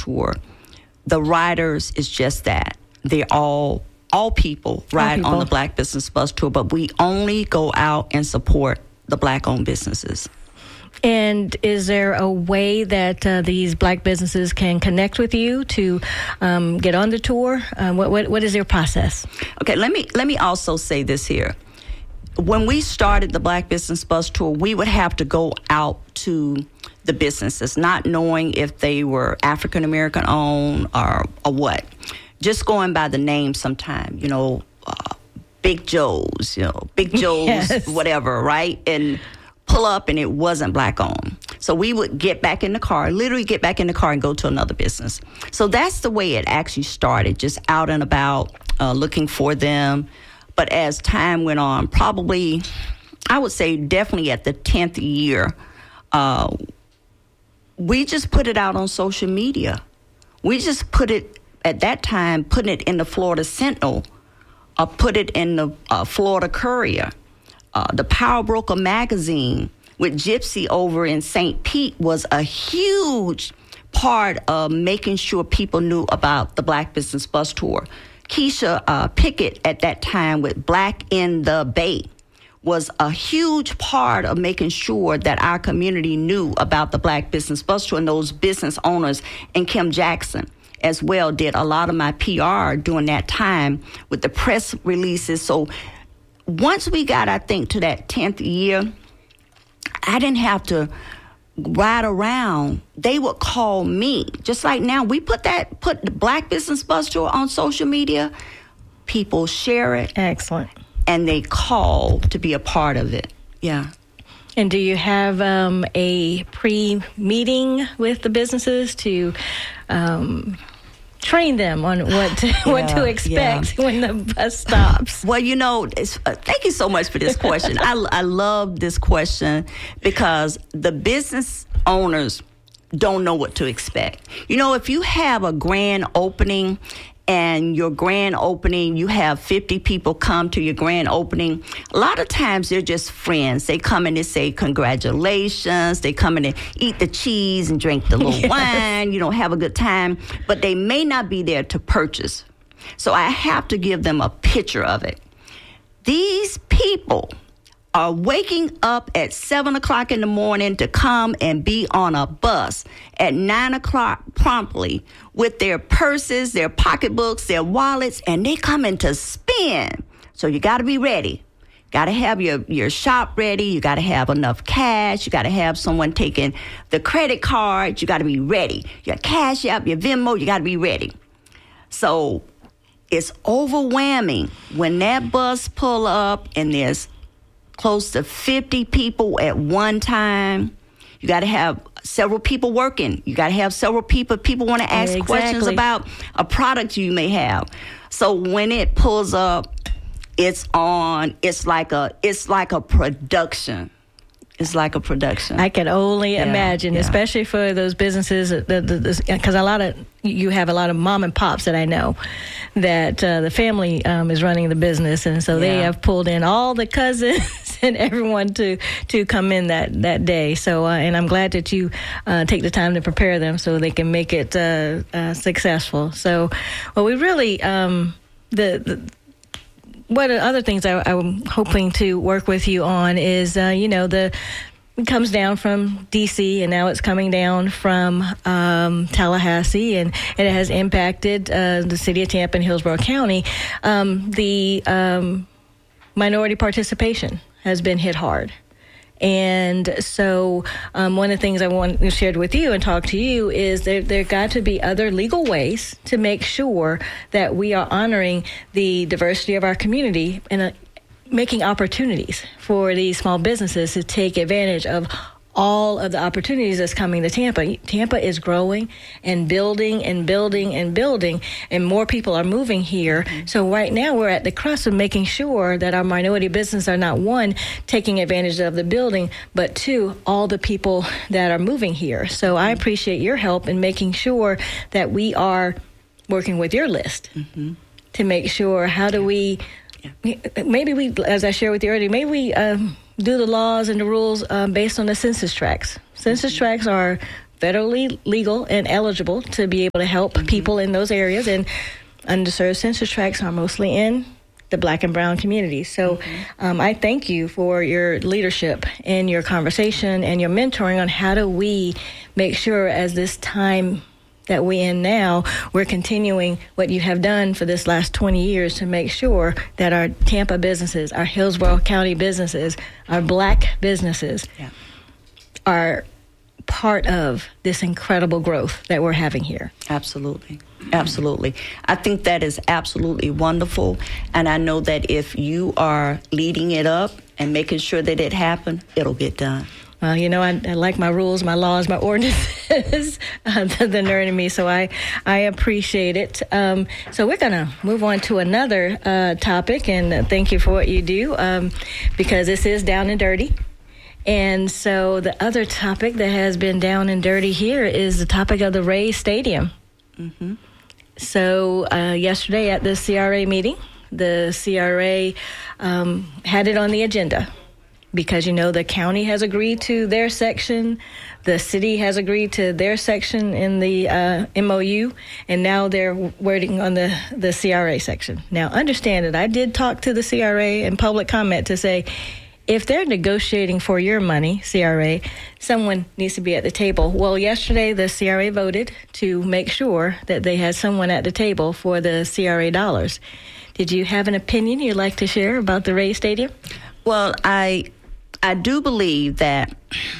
Tour, the riders is just that. They're all people ride on the Black Business Bus Tour, but we only go out and support the Black-owned businesses. And is there a way that these Black businesses can connect with you to get on the tour? What is your process? Okay, let me also say this here. When we started the Black Business Bus Tour, we would have to go out to the businesses, not knowing if they were African American owned or what. Just going by the name sometime, Big Joe's, Big Joe's, yes. Whatever, right? And pull up and it wasn't Black owned. So we would literally get back in the car and go to another business. So that's the way it actually started, just out and about, looking for them. But as time went on, probably, I would say definitely at the 10th year, we just put it out on social media. We just put it, at that time, putting it in the Florida Sentinel, put it in the Florida Courier, the Power Broker magazine with Gypsy over in St. Pete was a huge part of making sure people knew about the Black Business Bus Tour. Keisha Pickett at that time with Black in the Bay was a huge part of making sure that our community knew about the Black Business Bus Tour, and those business owners. And Kim Jackson as well did a lot of my PR during that time with the press releases. So once we got, I think, to that 10th year, I didn't have to ride around. They would call me. Just like now, we put the Black Business Bus Tour on social media. People share it. Excellent. And they call to be a part of it. Yeah. And do you have a pre-meeting with the businesses to train them on what to expect when the bus stops? Well, thank you so much for this question. I love this question because the business owners don't know what to expect. If you have a grand opening and your grand opening, you have 50 people come to your grand opening. A lot of times they're just friends. They come in and say congratulations. They come in and eat the cheese and drink the little wine, have a good time. But they may not be there to purchase. So I have to give them a picture of it. These people are waking up at 7 o'clock in the morning to come and be on a bus at 9 o'clock promptly with their purses, their pocketbooks, their wallets, and they coming to spend. So you got to be ready. Got to have your shop ready. You got to have enough cash. You got to have someone taking the credit card. You got to be ready. Your Cash App, your Venmo, you got to be ready. So it's overwhelming when that bus pull up and there's close to 50 people at one time. You got to have several people working. You got to have several people. People want to ask questions about a product you may have. So when it pulls up, it's on. It's like a production. It's like a production. I can only imagine, especially for those businesses, because you have a lot of mom and pops that I know that the family is running the business, and so they have pulled in all the cousins and everyone to come in that day. So, and I'm glad that you take the time to prepare them so they can make it successful. So, well, we really one of the other things I'm hoping to work with you on is, it comes down from D.C. and now it's coming down from Tallahassee, and it has impacted the city of Tampa and Hillsborough County. The minority participation has been hit hard. And so one of the things I want to share with you and talk to you is there got to be other legal ways to make sure that we are honoring the diversity of our community and making opportunities for these small businesses to take advantage of all of the opportunities that's coming to Tampa. Tampa is growing and building and building and building, and more people are moving here. Mm-hmm. So right now we're at the crux of making sure that our minority businesses are not, one, taking advantage of the building, but two, all the people that are moving here. So I appreciate your help in making sure that we are working with your list to make sure how do we, maybe we, as I shared with you earlier, maybe we do the laws and the rules based on the census tracts. Census tracts are federally legal and eligible to be able to help people in those areas. And underserved census tracts are mostly in the Black and brown communities. So I thank you for your leadership and your conversation and your mentoring on how do we make sure as this time that we're in now, we're continuing what you have done for this last 20 years to make sure that our Tampa businesses, our Hillsborough County businesses, our Black businesses are part of this incredible growth that we're having here. Absolutely. Absolutely. I think that is absolutely wonderful. And I know that if you are leading it up and making sure that it happens, it'll get done. Well, you know, I like my rules, my laws, my ordinances, the nerd in me, so I appreciate it. So we're going to move on to another topic, and thank you for what you do, because this is Down and Dirty. And so the other topic that has been down and dirty here is the topic of the Rays Stadium. Mm-hmm. So yesterday at the CRA meeting, the CRA had it on the agenda. Because, you know, the county has agreed to their section, the city has agreed to their section in the MOU, and now they're waiting on the CRA section. Now, understand that I did talk to the CRA in public comment to say, if they're negotiating for your money, CRA, someone needs to be at the table. Well, yesterday the CRA voted to make sure that they had someone at the table for the CRA dollars. Did you have an opinion you'd like to share about the Rays Stadium? Well, I do believe that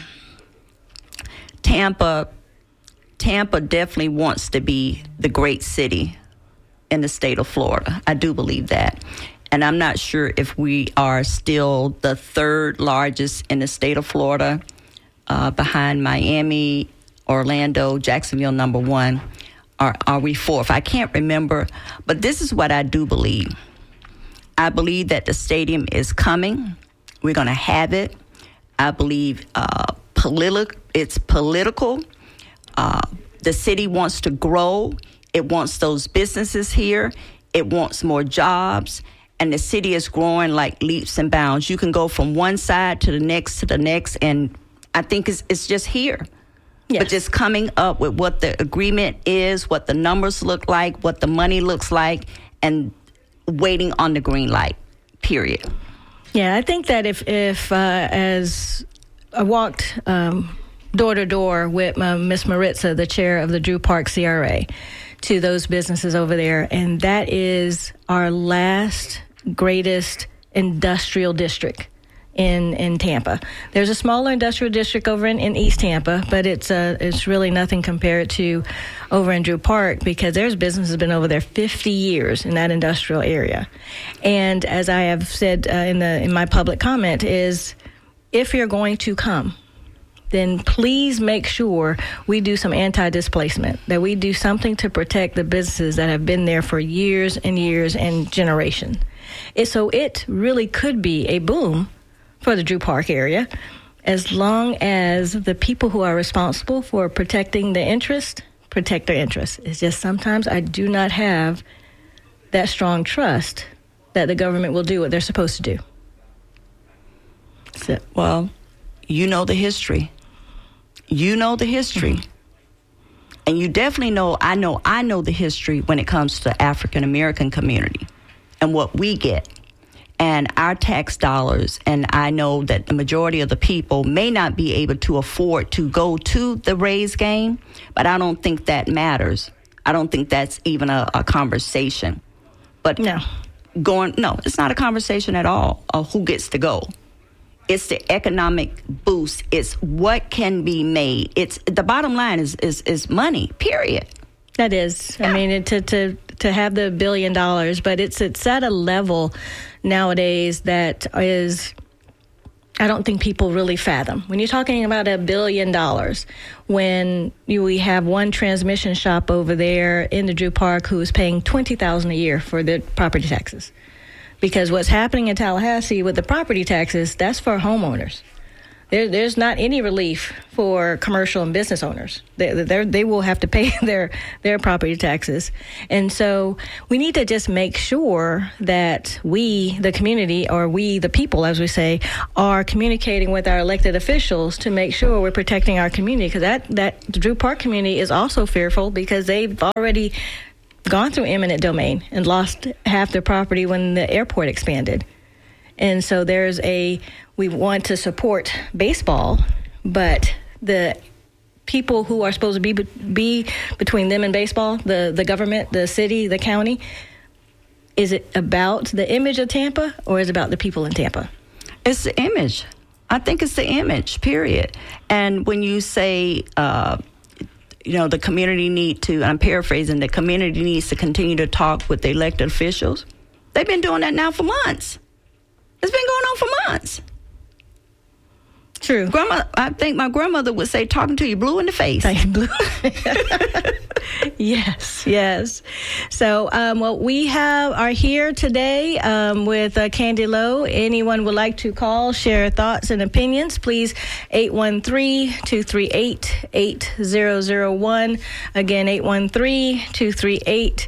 Tampa definitely wants to be the great city in the state of Florida. I do believe that. And I'm not sure if we are still the third largest in the state of Florida, behind Miami, Orlando, Jacksonville, number one. Are we fourth? I can't remember. But this is what I do believe. I believe that the stadium is coming. We're going to have it. I believe it's political. The city wants to grow. It wants those businesses here. It wants more jobs. And the city is growing like leaps and bounds. You can go from one side to the next, and I think it's just here. Yes. But just coming up with what the agreement is, what the numbers look like, what the money looks like, and waiting on the green light, period. Yeah, I think that if as I walked door to door with Miss Maritza, the chair of the Drew Park CRA, to those businesses over there, and that is our last greatest industrial district in Tampa. There's a smaller industrial district over in East Tampa, but it's really nothing compared to over in Drew Park, because there's businesses been over there 50 years in that industrial area. And as I have said in my public comment, is if you're going to come, then please make sure we do some anti-displacement, that we do something to protect the businesses that have been there for years and years and generations. So it really could be a boom for the Drew Park area, as long as the people who are responsible for protecting the interest protect their interests. It's just sometimes I do not have that strong trust that the government will do what they're supposed to do. So, well, you know the history. You know the history. Mm-hmm. And you definitely know I know the history when it comes to the African American community and what we get. And our tax dollars, and I know that the majority of the people may not be able to afford to go to the Rays game, but I don't think that matters. I don't think that's even a conversation. But no, it's not a conversation at all of who gets to go. It's the economic boost. It's what can be made. It's the bottom line is money, period. That is. Yeah. I mean, to have the $1 billion, but it's at a level nowadays that is, I don't think people really fathom. When you're talking about $1 billion, when we have one transmission shop over there in the Drew Park who is paying $20,000 a year for the property taxes. Because what's happening in Tallahassee with the property taxes, that's for homeowners. there's not any relief for commercial and business owners. They will have to pay their property taxes. And so we need to just make sure that we, the community, or we, the people, as we say, are communicating with our elected officials to make sure we're protecting our community. Because that Drew Park community is also fearful because they've already gone through eminent domain and lost half their property when the airport expanded. And so we want to support baseball, but the people who are supposed to be between them and baseball, the government, the city, the county, is it about the image of Tampa or is it about the people in Tampa? It's the image. I think it's the image, period. And when you say, the community I'm paraphrasing, the community needs to continue to talk with the elected officials. They've been doing that now for months. It's been going on for months. True. I think my grandmother would say, talking to you blue in the face. Blue. Yes. So, we are here today with Candy Lowe. Anyone would like to call, share thoughts and opinions, please, 813-238-8001. Again, 813-238-8001.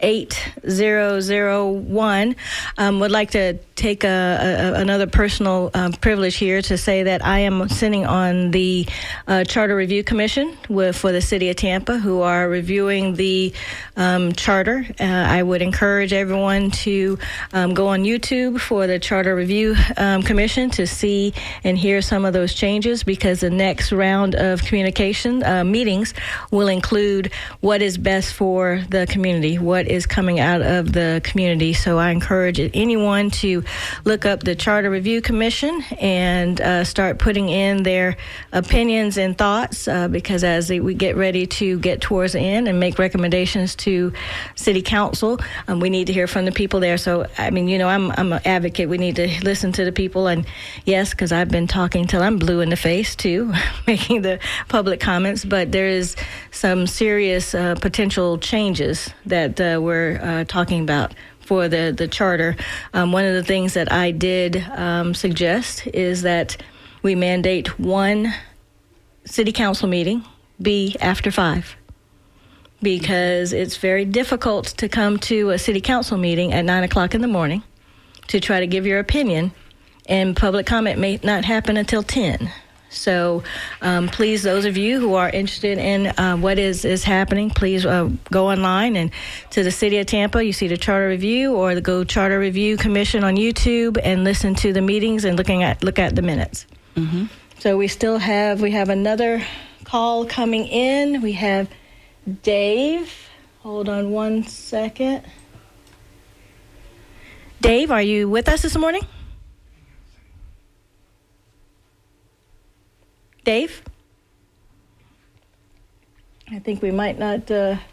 8001. Would like to take another personal privilege here to say that I am sitting on the Charter Review Commission for the City of Tampa, who are reviewing the charter. I would encourage everyone to go on YouTube for the Charter Review Commission to see and hear some of those changes, because the next round of communication meetings will include what is best for the community, what is coming out of the community. So I encourage anyone to look up the Charter Review Commission and start putting in their opinions and thoughts, because as we get ready to get towards the end and make recommendations to City Council, we need to hear from the people there. So, I'm an advocate. We need to listen to the people. And yes, because I've been talking till I'm blue in the face too, making the public comments. But there is some serious potential changes that we're talking about for the charter. One of the things that I did suggest is that we mandate one city council meeting be after 5, because it's very difficult to come to a city council meeting at 9 o'clock in the morning to try to give your opinion, and public comment may not happen until 10. So please, those of you who are interested in what is happening, please go online and to the City of Tampa. You see the Charter Review, or the Go Charter Review Commission on YouTube, and listen to the meetings and look at the minutes. Mm-hmm. So we have another call coming in. We have Dave. Hold on one second. Dave, are you with us this morning? Dave? I think we might not...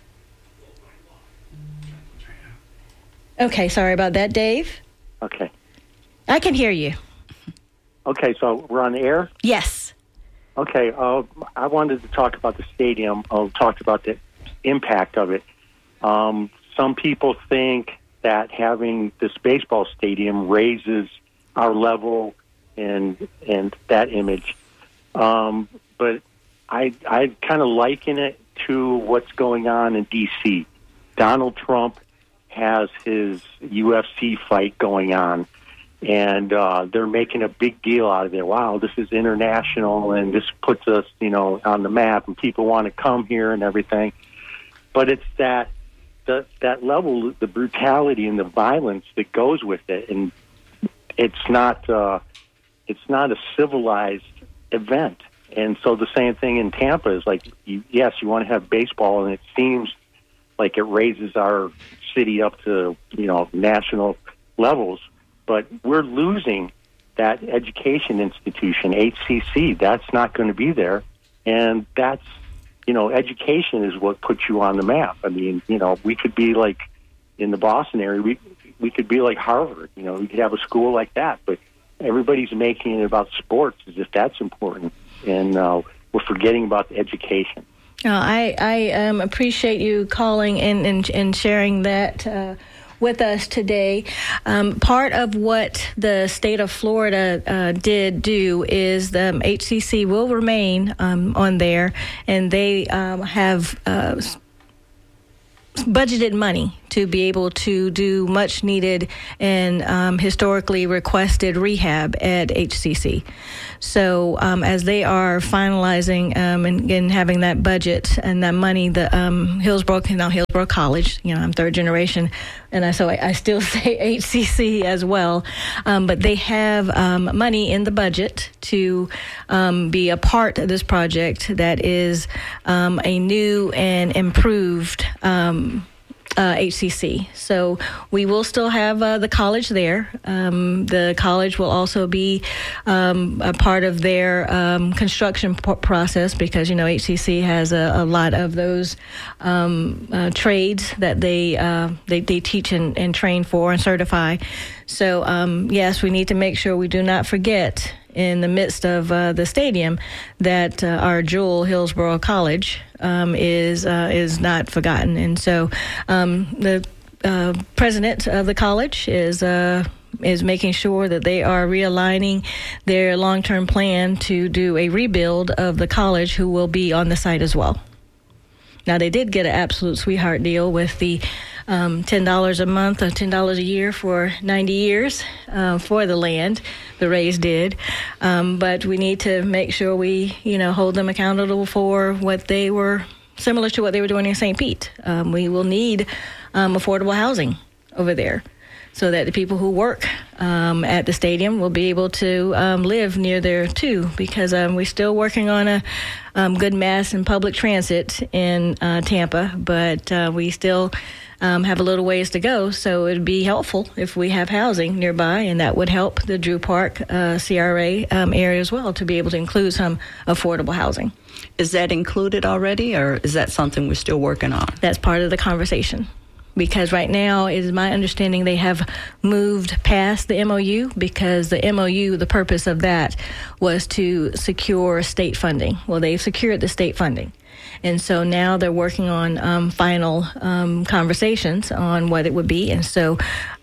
Okay, sorry about that, Dave. Okay. I can hear you. Okay, so we're on the air? Yes. Okay, I wanted to talk about the stadium. Talked about the impact of it. Some people think that having this baseball stadium raises our level and that image. But I kind of liken it to what's going on in D.C. Donald Trump has his UFC fight going on, and they're making a big deal out of it. Wow, this is international, and this puts us, on the map, and people want to come here and everything. But it's that level, the brutality and the violence that goes with it, and it's not a civilized event. And so the same thing in Tampa is like, yes, you want to have baseball, and it seems like it raises our city up to, national levels, but we're losing that education institution, HCC. That's not going to be there. And that's, education is what puts you on the map. I mean, we could be like in the Boston area, we could be like Harvard, we could have a school like that, but everybody's making it about sports as if that's important, and we're forgetting about the education. I appreciate you calling and sharing that with us today. Part of what the state of Florida did do is the HCC will remain on there, and they have budgeted money to be able to do much needed and historically requested rehab at HCC. So as they are finalizing and having that budget and that money, the Hillsborough College, I'm third generation, and I still say HCC as well, but they have money in the budget to be a part of this project that is a new and improved HCC. So we will still have the college there. The college will also be a part of their construction process because, HCC has a lot of those trades that they teach and train for and certify. So, yes, we need to make sure we do not forget in the midst of the stadium that our jewel, Hillsborough College, is not forgotten. And so the president of the college is making sure that they are realigning their long-term plan to do a rebuild of the college, who will be on the site as well. Now, they did get an absolute sweetheart deal with the $10 a month or $10 a year for 90 years for the land. The Rays did. But we need to make sure we, hold them accountable for what they were, similar to what they were doing in St. Pete. We will need affordable housing over there so that the people who work at the stadium will be able to live near there too, because we're still working on a good mass and public transit in Tampa, but we still have a little ways to go, so it would be helpful if we have housing nearby, and that would help the Drew Park CRA area as well to be able to include some affordable housing. Is that included already, or is that something we're still working on? That's part of the conversation. Because right now, it is my understanding they have moved past the MOU, because the MOU, the purpose of that was to secure state funding. Well, they've secured the state funding. And so now they're working on final conversations on what it would be. And so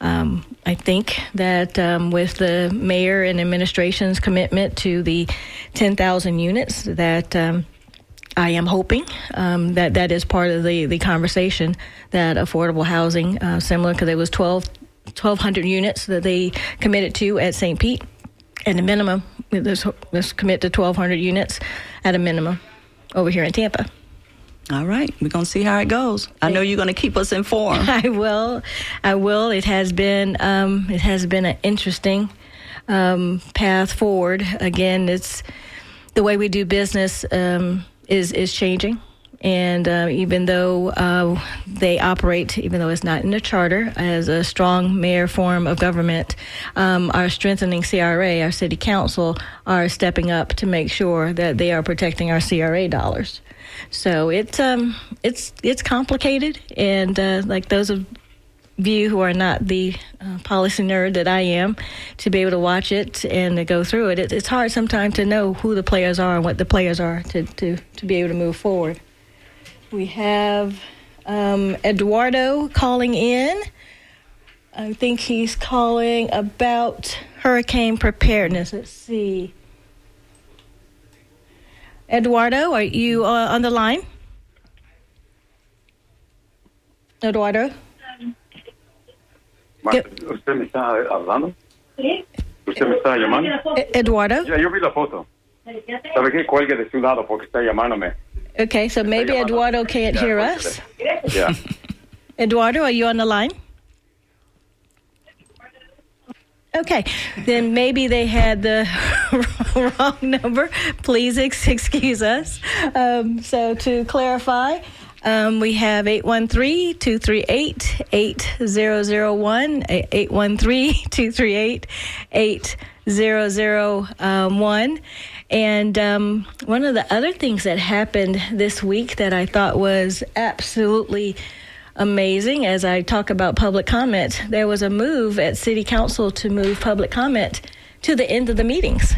I think that with the mayor and administration's commitment to the 10,000 units, that I am hoping that is part of the conversation, that affordable housing, similar, because it was 1,200 units that they committed to at St. Pete. And the minimum, let's commit to 1,200 units at a minimum over here in Tampa. All right. We're going to see how it goes. I know you're going to keep us informed. I will. It has been an interesting path forward. Again, it's the way we do business is changing. And even though they operate, even though it's not in the charter, as a strong mayor form of government, our strengthening CRA, our city council, are stepping up to make sure that they are protecting our CRA dollars. So it's complicated, and like those of you who are not the policy nerd that I am, to be able to watch it and to go through it, it's hard sometimes to know who the players are and what the players are to be able to move forward. We have Eduardo calling in. I think he's calling about hurricane preparedness. Let's see. Eduardo, are you on the line? Eduardo? ¿Usted me está hablando? ¿Sí? ¿Usted me está llamando? Eduardo? Ya, yo vi la foto. ¿Sabe qué? Cuelgue de su lado porque está llamándome. Okay, so maybe Eduardo can't hear us. Yeah. Eduardo, are you on the line? Okay, then maybe they had the wrong number. Please excuse us. So to clarify, we have 813-238-8001, 813-238-8001. And one of the other things that happened this week that I thought was absolutely amazing, as I talk about public comment, there was a move at City Council to move public comment to the end of the meetings.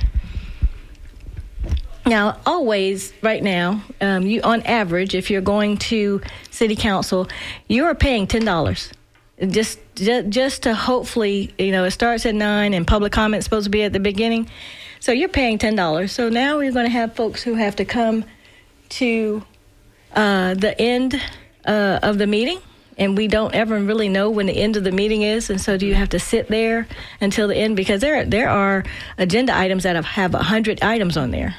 Now, always, right now, you on average, if you're going to City Council, you are paying $10 just to hopefully, it starts at 9 and public comment's supposed to be at the beginning. So you're paying $10. So now we're going to have folks who have to come to the end of the meeting, and we don't ever really know when the end of the meeting is. And so do you have to sit there until the end? Because there are agenda items that have 100 items on there.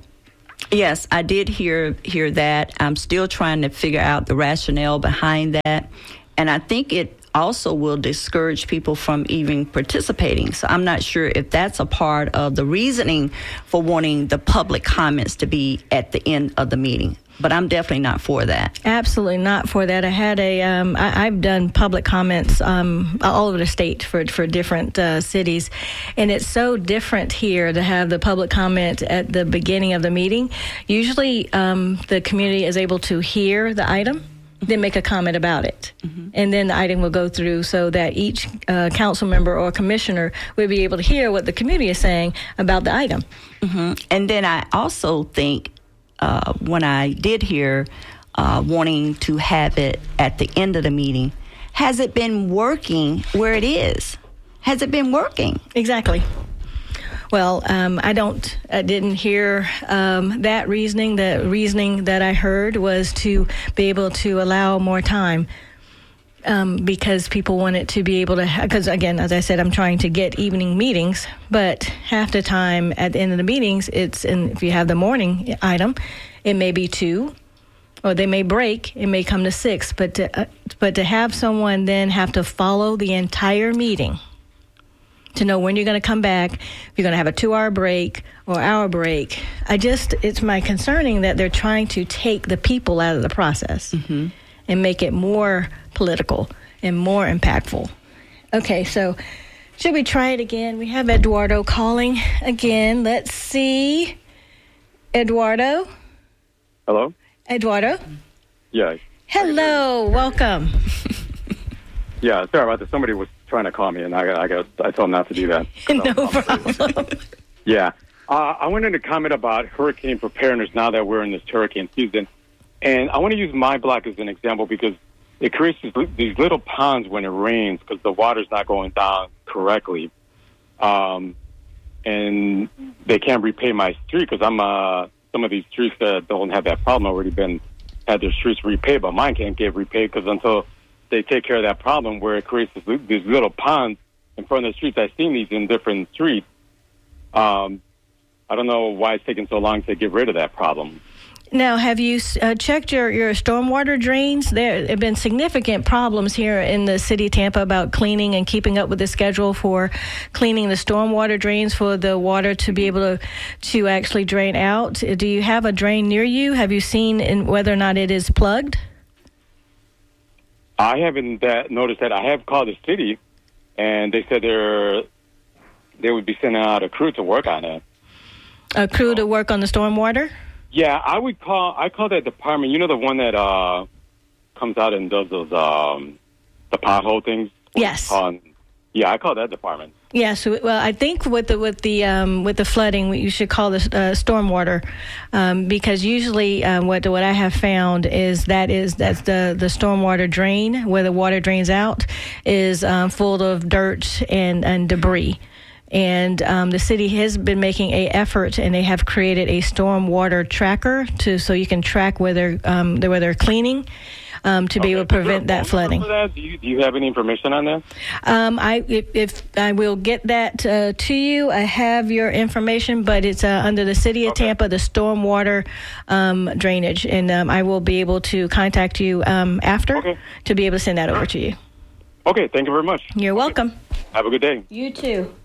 Yes, I did hear that. I'm still trying to figure out the rationale behind that. And I think it also will discourage people from even participating. So I'm not sure if that's a part of the reasoning for wanting the public comments to be at the end of the meeting. But I'm definitely not for that. Absolutely not for that. I had I've done public comments all over the state for different cities, and it's so different here to have the public comment at the beginning of the meeting. Usually, the community is able to hear the item, then make a comment about it. Mm-hmm. And then the item will go through so that each council member or commissioner will be able to hear what the community is saying about the item. Mm-hmm. And then I also think when I did hear wanting to have it at the end of the meeting, has it been working where it is? Has it been working? Exactly. Well, I didn't hear that reasoning. The reasoning that I heard was to be able to allow more time because people wanted to be able to, because again, as I said, I'm trying to get evening meetings, but half the time at the end of the meetings, if you have the morning item, it may be 2, or they may break, it may come to 6, but to have someone then have to follow the entire meeting to know when you're going to come back, if you're going to have a 2-hour break or hour break. It's my concerning that they're trying to take the people out of the process and make it more political and more impactful. Okay, so should we try it again? We have Eduardo calling again. Let's see. Eduardo? Hello? Eduardo? Yeah. Hello, welcome. Yeah, sorry about this. Somebody was trying to call me, and I told them not to do that. No problem. Yeah. I wanted to comment about hurricane preparedness now that we're in this hurricane season. And I want to use my block as an example because it creates these little ponds when it rains because the water's not going down correctly. And they can't repay my street because some of these streets that don't have that problem already had their streets repaid, but mine can't get repaid because until they take care of that problem where it creates these little ponds in front of the streets. I've seen these in different streets. I don't know why it's taking so long to get rid of that problem. Now, have you checked your stormwater drains? There have been significant problems here in the city of Tampa about cleaning and keeping up with the schedule for cleaning the stormwater drains for the water to be able to actually drain out. Do you have a drain near you? Have you seen whether or not it is plugged? I haven't noticed that. I have called the city, and they said they would be sending out a crew to work on it. A crew to work on the stormwater? Yeah, I call that department. You know the one that comes out and does those the pothole things? Yes. Yeah, I call that department. Yes, well, I think with the flooding, you should call this stormwater, because usually what I have found is that's the stormwater drain where the water drains out is full of dirt and debris. And the city has been making an effort, and they have created a stormwater tracker so you can track where they're cleaning. To be able to prevent that flooding. Do you have any information on that? I will get that to you. I have your information, but it's under the City of Tampa, the stormwater drainage, and I will be able to contact you after to be able to send that over to you. Okay, thank you very much. You're welcome. Have a good day. You too.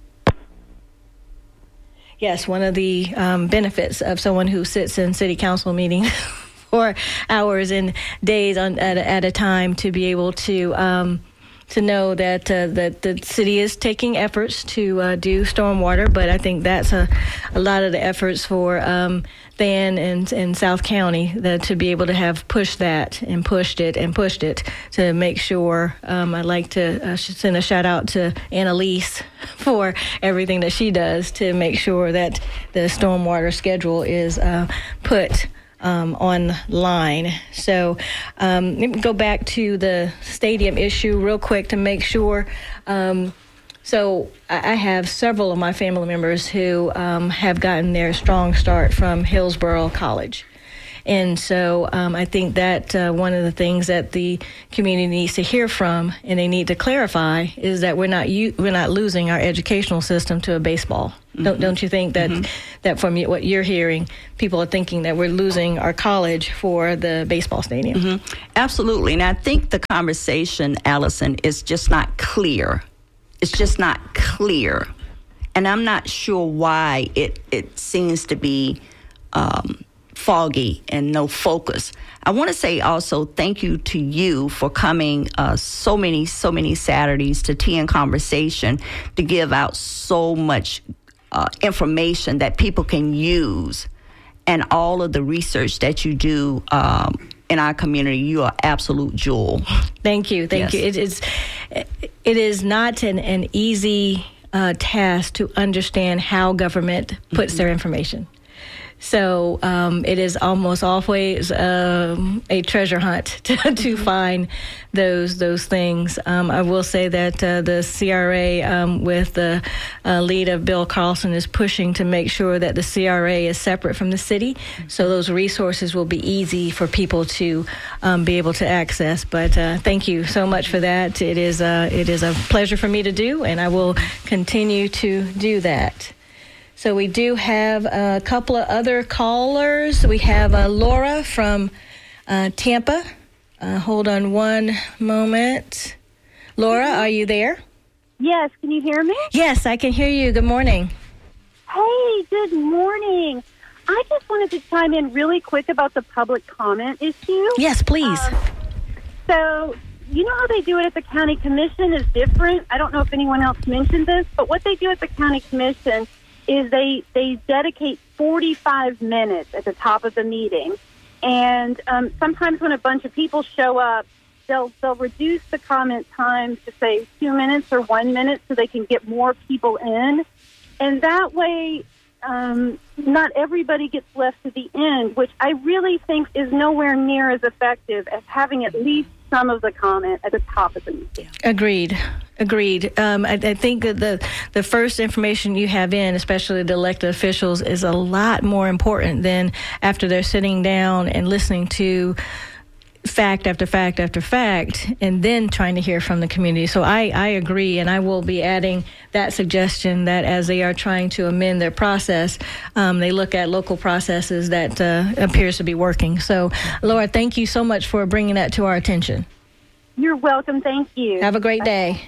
Yes, one of the benefits of someone who sits in city council meetings for hours and days at a time to be able to know that the city is taking efforts to do stormwater, but I think that's a lot of the efforts for Van and South County to be able to have pushed that and pushed it to make sure. I'd like to send a shout out to Annalise for everything that she does to make sure that the stormwater schedule is put online. So let me go back to the stadium issue real quick to make sure. So I have several of my family members who have gotten their strong start from Hillsborough College. And so I think that one of the things that the community needs to hear from, and they need to clarify, is that we're not losing our educational system to a baseball. Mm-hmm. Don't you think that that from what you're hearing, people are thinking that we're losing our college for the baseball stadium? Mm-hmm. Absolutely. And I think the conversation, Allison, is just not clear. It's just not clear. And I'm not sure why it seems to be foggy and no focus. I want to say also thank you to you for coming so many Saturdays to Tea and Conversation to give out so much information that people can use, and all of the research that you do in our community. You are absolute jewel. Thank you. Thank you. It is not an easy task to understand how government puts their information. So it is almost always a treasure hunt to find those things. I will say that the CRA, with the lead of Bill Carlson, is pushing to make sure that the CRA is separate from the city, so those resources will be easy for people to be able to access. But thank you so much for that. It is a pleasure for me to do, and I will continue to do that. So we do have a couple of other callers. We have Laura from Tampa. Hold on one moment. Laura, are you there? Yes, can you hear me? Yes, I can hear you. Good morning. Hey, good morning. I just wanted to chime in really quick about the public comment issue. Yes, please. So, you know how they do it at the county commission is different. I don't know if anyone else mentioned this, but what they do at the county commission is they dedicate 45 minutes at the top of the meeting. And sometimes when a bunch of people show up, they'll reduce the comment time to, say, 2 minutes or 1 minute so they can get more people in. And that way, not everybody gets left to the end, which I really think is nowhere near as effective as having at least some of the comment at the top of the meeting. Agreed. I think that the first information you have in, especially the elected officials, is a lot more important than after they're sitting down and listening to fact after fact after fact, and then trying to hear from the community. So I agree, and I will be adding that suggestion that as they are trying to amend their process, they look at local processes that appears to be working. So, Laura, thank you so much for bringing that to our attention. You're welcome. Thank you. Have a great day.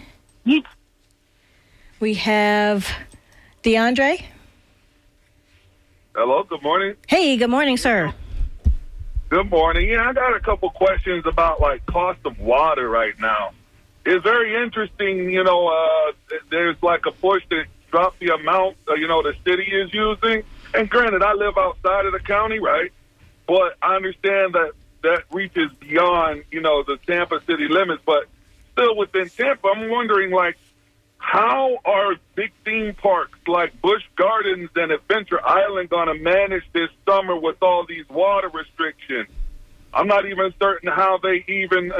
We have DeAndre. Hello, good morning. Hey, good morning, sir. Good morning. Yeah, I got a couple questions about, cost of water right now. It's very interesting, there's a push to drop the amount, the city is using. And granted, I live outside of the county, right? But I understand that reaches beyond, the Tampa city limits. But still within Tampa, I'm wondering, how are big theme parks like Busch Gardens and Adventure Island going to manage this summer with all these water restrictions? I'm not even certain how they even,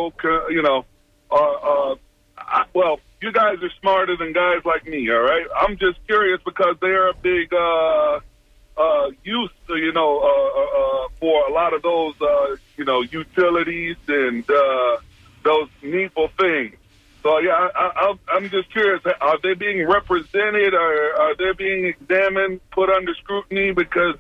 well, you guys are smarter than guys like me, all right? I'm just curious because they're a big use, for a lot of those, utilities and those needful things. So, yeah, I'm just curious, are they being represented or are they being examined, put under scrutiny? Because,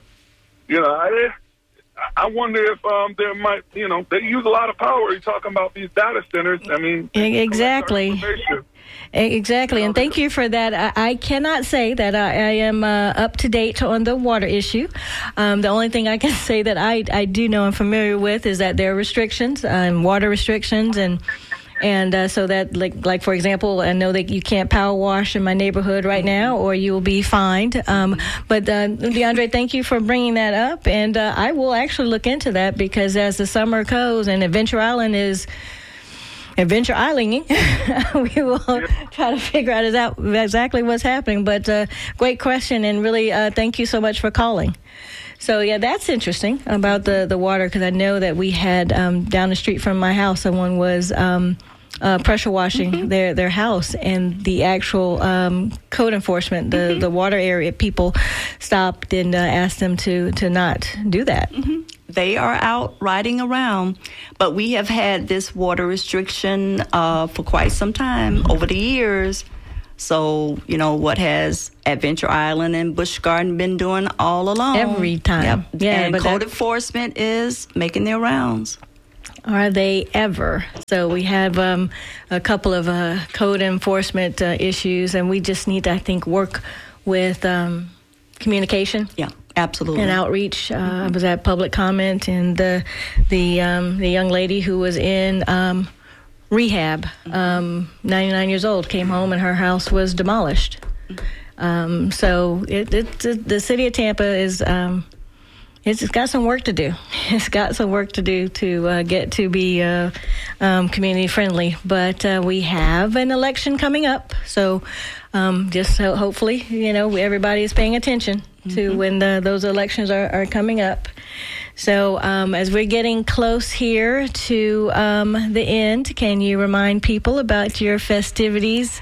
I wonder if there might, they use a lot of power. You're talking about these data centers. I mean, exactly. Exactly, and thank you for that. I cannot say that I am up to date on the water issue. The only thing I can say that I do know and familiar with is that there are restrictions, water restrictions, and so that, like for example, I know that you can't power wash in my neighborhood right now, or you will be fined. But DeAndre, thank you for bringing that up, and I will actually look into that because as the summer goes and Adventure Island is Adventure Islanding, we will try to figure out exactly what's happening. But great question, and really thank you so much for calling. So, yeah, that's interesting about the water, because I know that we had down the street from my house, someone was pressure washing their house, and the actual code enforcement, the water area people stopped and asked them to not do that. They are out riding around, but we have had this water restriction for quite some time over the years. So, what has Adventure Island and Busch Garden been doing all along? Every time. Yep. Yeah, and code enforcement is making their rounds. Are they ever? So we have a couple of code enforcement issues, and we just need to, I think, work with communication. Yeah, absolutely. And outreach. I was at public comment, and the young lady who was in rehab, 99 years old, came home and her house was demolished. So the city of Tampa is. It's got some work to do. It's got some work to do to get to be community friendly. But we have an election coming up, so just so hopefully, everybody is paying attention to when those elections are coming up. So as we're getting close here to the end, can you remind people about your festivities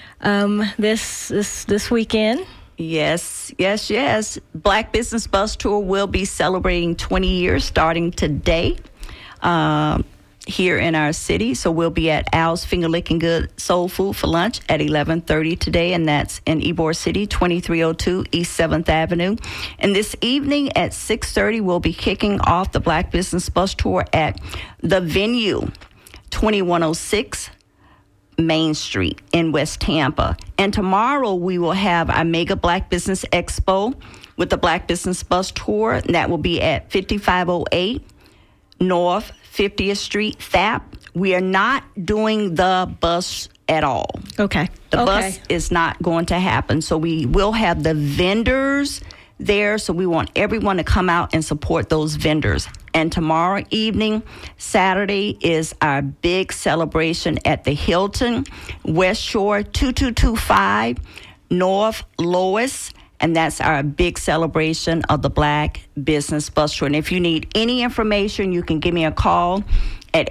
this weekend? Yes. Black Business Bus Tour will be celebrating 20 years starting today here in our city. So we'll be at Al's Finger Licking Good Soul Food for lunch at 11:30 today, and that's in Ybor City, 2302 East 7th Avenue. And this evening at 6:30, we'll be kicking off the Black Business Bus Tour at the venue, 2106 Main Street in West Tampa. And tomorrow we will have our Mega Black Business Expo with the Black Business Bus Tour. And that will be at 5508 North 50th Street, THAP. We are not doing the bus at all. Okay. The bus is not going to happen. So we will have the vendors there. So we want everyone to come out and support those vendors. And tomorrow evening, Saturday, is our big celebration at the Hilton, West Shore, 2225 North Lois. And that's our big celebration of the Black Business Bus Tour. And if you need any information, you can give me a call at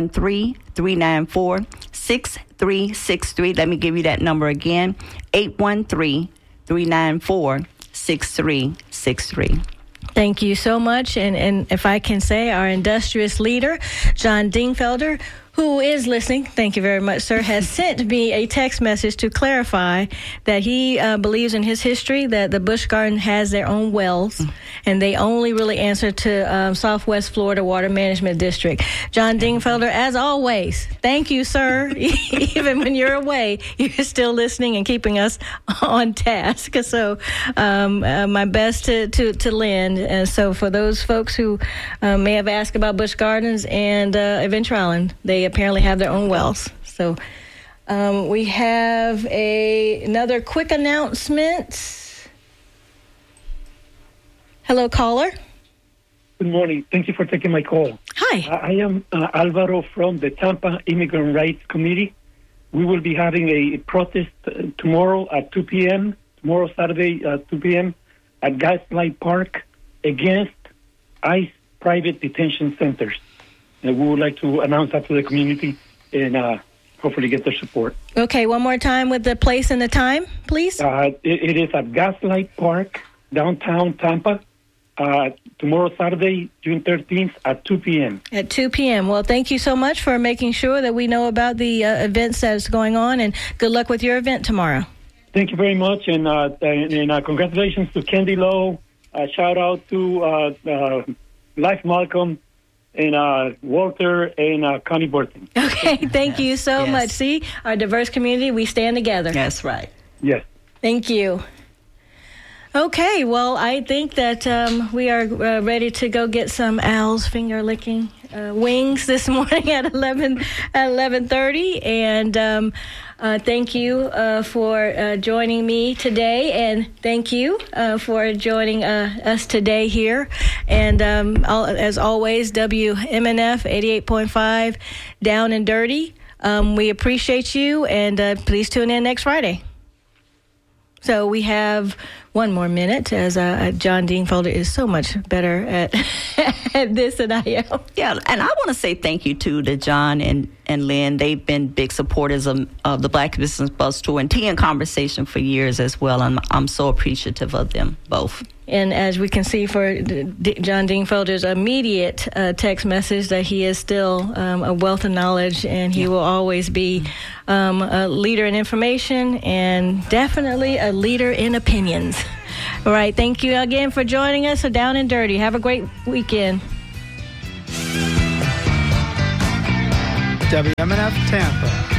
813-394-6363. Let me give you that number again, 813-394-6363. Thank you so much. And if I can say, our industrious leader, John Dingfelder, who is listening, thank you very much, sir, has sent me a text message to clarify that he believes in his history that the Busch Garden has their own wells, and they only really answer to Southwest Florida Water Management District. John Dingfelder, as always, thank you, sir. Even when you're away, you're still listening and keeping us on task. So my best to Lynn. So for those folks who may have asked about Busch Gardens and Adventure Island, they apparently have their own wells. So we have another quick announcement. Hello, caller. Good morning. Thank you for taking my call. Hi. I am Alvaro from the Tampa Immigrant Rights Committee. We will be having a protest tomorrow at 2 p.m., tomorrow Saturday at 2 p.m. at Gaslight Park against ICE private detention centers. And we would like to announce that to the community and hopefully get their support. Okay, one more time with the place and the time, please. It is at Gaslight Park, downtown Tampa, tomorrow, Saturday, June 13th at 2 p.m. At 2 p.m. Well, thank you so much for making sure that we know about the events that's going on, and good luck with your event tomorrow. Thank you very much, and congratulations to Candy Lowe. Shout out to Life Malcolm, and Walter and Connie Burton. Okay, thank you so much. See, our diverse community, we stand together. That's right. Yes. Thank you. Okay, well, I think that we are ready to go get some Al's finger licking wings this morning at 11:30, and thank you for joining me today, and thank you for joining us today here. And as always, WMNF 88.5 Down and Dirty. We appreciate you, and please tune in next Friday. So we have one more minute, as John Dingfelder is so much better at this than I am. Yeah, and I want to say thank you to John and Lynn. They've been big supporters of the Black Business Buzz Tour and Tea and Conversation for years as well. And I'm so appreciative of them both. And as we can see for John Dingfelder's immediate text message, that he is still a wealth of knowledge, and he will always be a leader in information and definitely a leader in opinions. All right. Thank you again for joining us. So Down and Dirty. Have a great weekend. WMNF Tampa.